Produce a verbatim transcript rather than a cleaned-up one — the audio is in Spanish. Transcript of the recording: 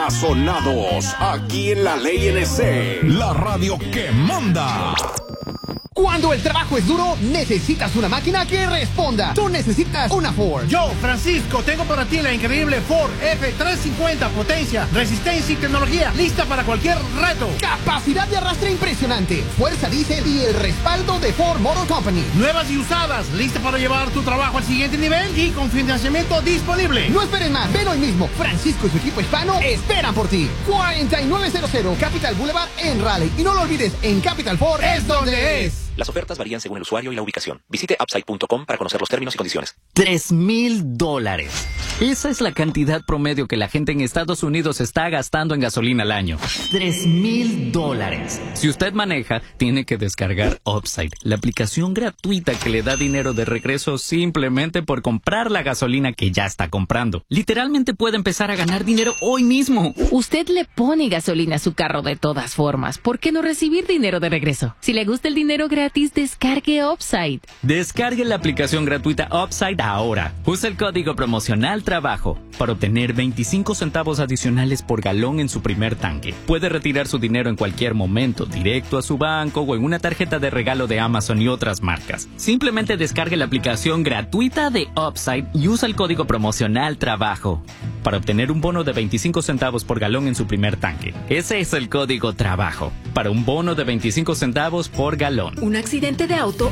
Sazonados, aquí en la Ley N C, la radio que manda. Cuando el trabajo es duro, necesitas una máquina que responda. Tú necesitas una Ford. Yo, Francisco, tengo para ti la increíble Ford F trescientos cincuenta. Potencia, resistencia y tecnología. Lista para cualquier reto. Capacidad de arrastre impresionante. Fuerza diésel y el respaldo de Ford Motor Company. Nuevas y usadas. Lista para llevar tu trabajo al siguiente nivel y con financiamiento disponible. No esperes más. Ven hoy mismo. Francisco y su equipo hispano esperan por ti. cuarenta y nueve cero cero Capital Boulevard en Raleigh. Y no lo olvides, en Capital Ford es donde es. Las ofertas varían según el usuario y la ubicación. Visite upside punto com para conocer los términos y condiciones. Tres mil dólares. Esa es la cantidad promedio que la gente en Estados Unidos está gastando en gasolina al año. Tres mil dólares. Si usted maneja, tiene que descargar Upside, la aplicación gratuita que le da dinero de regreso simplemente por comprar la gasolina que ya está comprando. Literalmente puede empezar a ganar dinero hoy mismo. Usted le pone gasolina a su carro de todas formas. ¿Por qué no recibir dinero de regreso? Si le gusta el dinero gratis, descargue Upside. Descargue la aplicación gratuita Upside ahora. Usa el código promocional TRABAJO para obtener veinticinco centavos adicionales por galón en su primer tanque. Puede retirar su dinero en cualquier momento, directo a su banco o en una tarjeta de regalo de Amazon y otras marcas. Simplemente descargue la aplicación gratuita de Upside y usa el código promocional TRABAJO para obtener un bono de veinticinco centavos por galón en su primer tanque. Ese es el código TRABAJO para un bono de veinticinco centavos por galón. Un accidente de auto